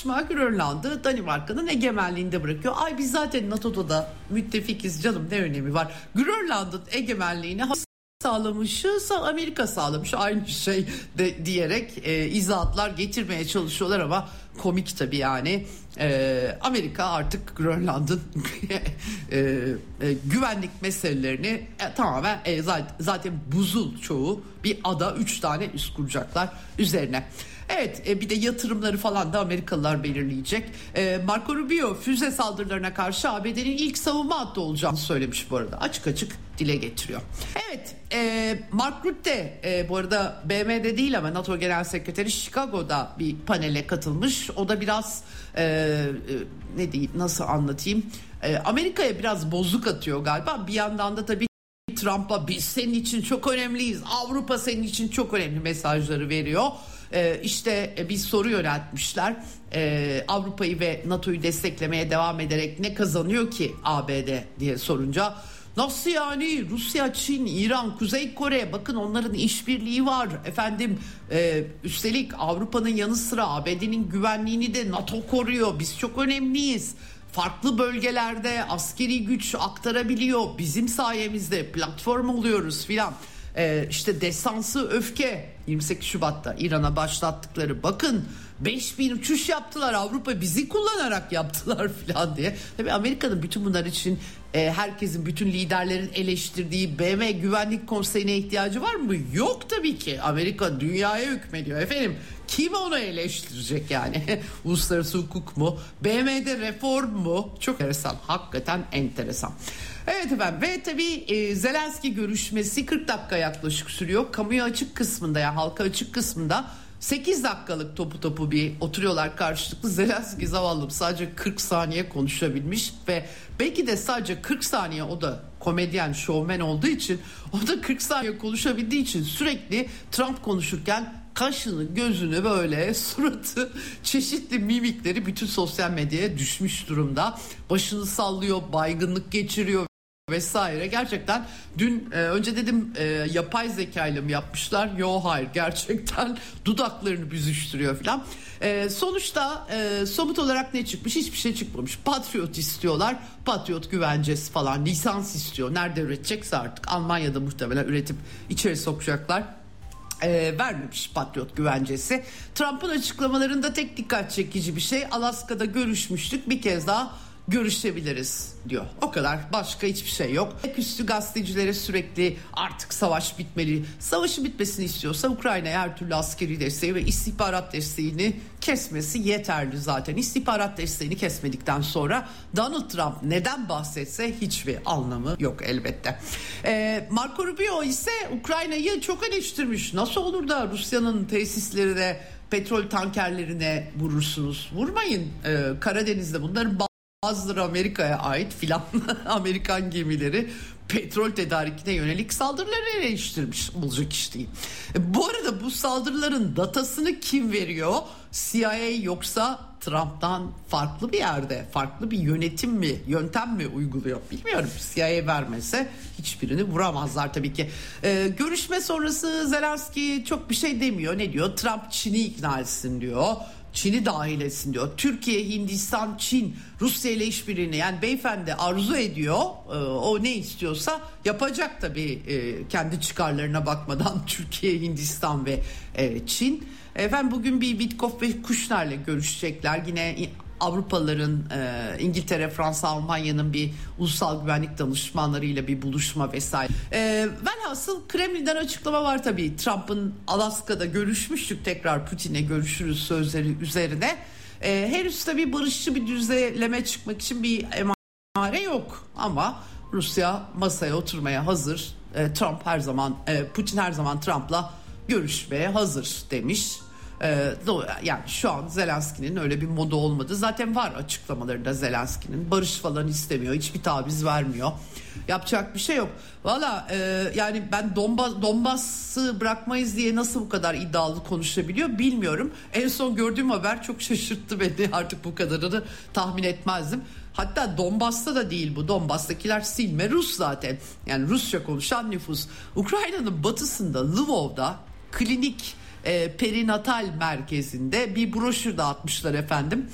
anlaşma Grönland'ı Danimarka'nın egemenliğinde bırakıyor. Ay biz zaten NATO'da da müttefikiz canım, ne önemi var? Grönland'ın egemenliğini sağlamışsa Amerika sağlamış, aynı şey de diyerek izahatlar getirmeye çalışıyorlar ama komik tabii yani. Amerika artık Grönland'ın güvenlik meselelerini tamamen zaten buzul çoğu bir ada, 3 tane üs kuracaklar üzerine. Evet, bir de yatırımları falan da Amerikalılar belirleyecek. Marco Rubio füze saldırılarına karşı ABD'nin ilk savunma hattı olacağını söylemiş bu arada. Açık açık dile getiriyor. Evet, Mark Rutte bu arada BM'de değil ama NATO Genel Sekreteri Chicago'da bir panele katılmış. O da biraz ne diyeyim, nasıl anlatayım, Amerika'ya biraz bozuk atıyor galiba. Bir yandan da tabii Trump'a biz senin için çok önemliyiz, Avrupa senin için çok önemli mesajları veriyor. İşte bir soru yöneltmişler. Avrupa'yı ve NATO'yu desteklemeye devam ederek ne kazanıyor ki ABD diye sorunca, nasıl yani, Rusya, Çin, İran, Kuzey Kore, bakın onların işbirliği var efendim, üstelik Avrupa'nın yanı sıra ABD'nin güvenliğini de NATO koruyor, biz çok önemliyiz, farklı bölgelerde askeri güç aktarabiliyor, bizim sayemizde platform oluyoruz filan. İşte desansı öfke 28 Şubat'ta İran'a başlattıkları, bakın 5000 uçuş yaptılar, Avrupa bizi kullanarak yaptılar filan diye. Tabii Amerika'nın bütün bunlar için herkesin, bütün liderlerin eleştirdiği BM Güvenlik Konseyi'ne ihtiyacı var mı? Yok tabii ki. Amerika dünyaya hükmediyor efendim. Kim onu eleştirecek yani? Uluslararası hukuk mu? BM'de reform mu? Çok enteresan. Hakikaten enteresan. Evet efendim, ve tabii Zelenski görüşmesi 40 dakika yaklaşık sürüyor. Kamuya açık kısmında, yani halka açık kısmında 8 dakikalık topu bir oturuyorlar karşılıklı. Zelenski zavallım sadece 40 saniye konuşabilmiş ve belki de sadece 40 saniye, o da komedyen, şovmen olduğu için, o da 40 saniye konuşabildiği için sürekli Trump konuşurken kaşını, gözünü, böyle suratı, çeşitli mimikleri bütün sosyal medyaya düşmüş durumda. Başını sallıyor, baygınlık geçiriyor vesaire. Gerçekten dün önce dedim yapay zekayla mı yapmışlar? Yo, hayır, gerçekten dudaklarını büzüştürüyor falan. Sonuçta somut olarak ne çıkmış? Hiçbir şey çıkmamış. Patriot istiyorlar. Patriot güvencesi falan, lisans istiyor. Nerede üretecekse artık, Almanya'da muhtemelen üretip içeri sokacaklar. Vermemiş Patriot güvencesi. Trump'ın açıklamalarında tek dikkat çekici bir şey, Alaska'da görüşmüştük, bir kez daha görüşebiliriz diyor. O kadar, başka hiçbir şey yok. Üstü gazetecilere sürekli artık savaş bitmeli, savaşı bitmesini istiyorsa Ukrayna'ya her türlü askeri desteği ve istihbarat desteğini kesmesi yeterli zaten. İstihbarat desteğini kesmedikten sonra Donald Trump neden bahsetse hiçbir anlamı yok elbette. Marco Rubio ise Ukrayna'yı çok eleştirmiş. Nasıl olur da Rusya'nın tesislerine, petrol tankerlerine vurursunuz? Vurmayın. Karadeniz'de bunların bazıları Amerika'ya ait filan, Amerikan gemileri petrol tedarikine yönelik saldırıları eleştirmiş, olacak iş değil. Bu arada bu saldırıların datasını kim veriyor? CIA yoksa Trump'tan farklı bir yerde, farklı bir yönetim mi, yöntem mi uyguluyor bilmiyorum. CIA vermese hiçbirini vuramazlar tabii ki. Görüşme sonrası Zelenski çok bir şey demiyor. Ne diyor? Trump Çin'i ikna etsin diyor. Çin'i dahil etsin diyor. Türkiye, Hindistan, Çin, Rusya ile işbirliğini, yani beyefendi arzu ediyor. O ne istiyorsa yapacak tabii, kendi çıkarlarına bakmadan Türkiye, Hindistan ve Çin. Efendim bugün bir Witkoff ve Kushner'le görüşecekler. Yine Avrupalıların, İngiltere, Fransa, Almanya'nın bir ulusal güvenlik danışmanlarıyla bir buluşma vesaire. Velhasıl Kremlin'den açıklama var tabii. Trump'ın Alaska'da görüşmüştük, tekrar Putin'le görüşürüz sözleri üzerine. Henüz tabii barışçı bir düzenleme çıkmak için bir emare yok ama Rusya masaya oturmaya hazır. Putin her zaman Trump'la görüşmeye hazır demiş. Yani şu an Zelenski'nin öyle bir modu olmadı. Zaten var açıklamalarında Zelenski'nin. Barış falan istemiyor. Hiçbir taviz vermiyor. Yapacak bir şey yok. Valla yani ben Donbas'ı bırakmayız diye nasıl bu kadar iddialı konuşabiliyor bilmiyorum. En son gördüğüm haber çok şaşırttı beni. Artık bu kadarını tahmin etmezdim. Hatta Donbas'ta da değil bu. Donbas'takiler silme Rus zaten. Yani Rusça konuşan nüfus. Ukrayna'nın batısında, Lvov'da klinik perinatal merkezinde bir broşür dağıtmışlar efendim.